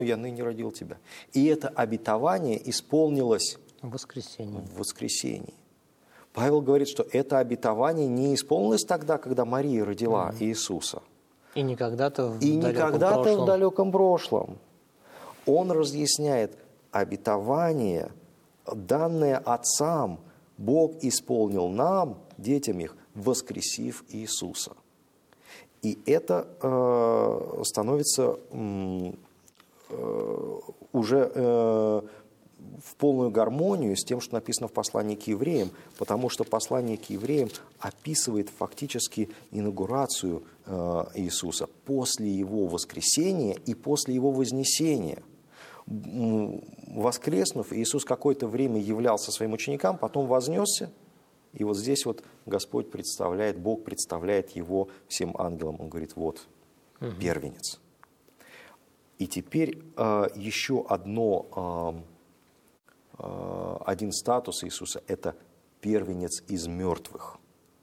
я ныне родил тебя. И это обетование исполнилось В воскресенье. в воскресенье. Павел говорит, что это обетование не исполнилось тогда, когда Мария родила Иисуса. И не когда-то в далеком прошлом. Он разъясняет обетование, данное отцам, Бог исполнил нам, детям их, воскресив Иисуса. И это становится уже в полную гармонию с тем, что написано в послании к евреям, потому что послание к евреям описывает фактически инаугурацию Иисуса после Его воскресения и после Его вознесения. Воскреснув, Иисус какое-то время являлся своим ученикам, потом вознесся, и вот здесь вот Господь представляет, Бог представляет Его всем ангелам. Он говорит, вот, первенец. И теперь еще один статус Иисуса – это первенец из мертвых.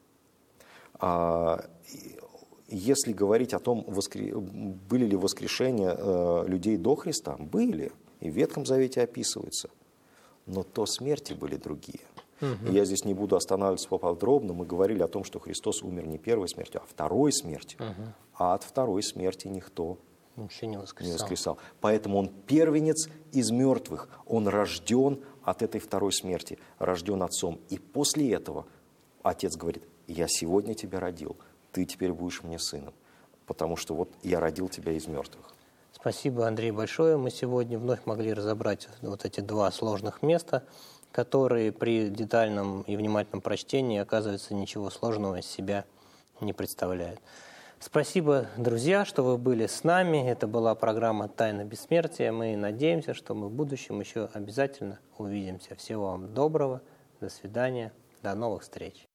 Если говорить о том, были ли воскрешения людей до Христа, были, и в Ветхом Завете описывается, но то смерти были другие. И я здесь не буду останавливаться поподробно, мы говорили о том, что Христос умер не первой смертью, а второй смертью, а от второй смерти никто вообще не воскресал. Поэтому он первенец из мертвых, он рожден от этой второй смерти, рожден отцом. И после этого отец говорит, я сегодня тебя родил, ты теперь будешь мне сыном, потому что вот я родил тебя из мертвых. Спасибо, Андрей, большое. Мы сегодня вновь могли разобрать вот эти два сложных места, которые при детальном и внимательном прочтении, оказывается, ничего сложного из себя не представляют. Спасибо, друзья, что вы были с нами. Это была программа «Тайна бессмертия». Мы надеемся, что мы в будущем еще обязательно увидимся. Всего вам доброго. До свидания. До новых встреч.